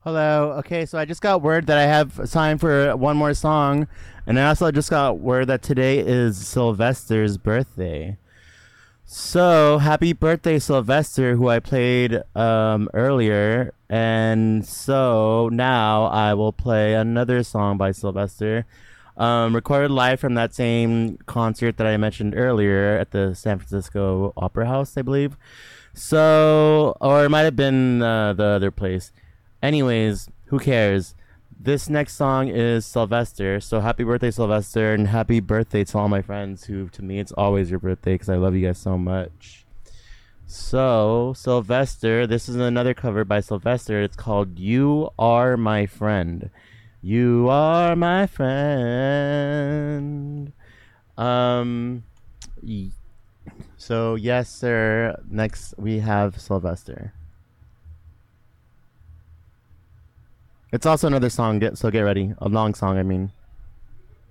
Hello. Okay, so I just got word that I have time for one more song, and I also just got word that today is Sylvester's birthday. So happy birthday, Sylvester, who I played earlier. And so now I will play another song by Sylvester, recorded live from that same concert that I mentioned earlier at the San Francisco Opera House, I believe. So, or it might have been the other place. Anyways, who cares? This next song is Sylvester. So happy birthday, Sylvester, and happy birthday to all my friends who, to me, it's always your birthday because I love you guys so much. So, Sylvester, this is another cover by Sylvester. It's called You Are My Friend. You are my friend. Um, y- so, yes, sir. Next, we have Sylvester. It's also another song, so get ready. A long song, I mean.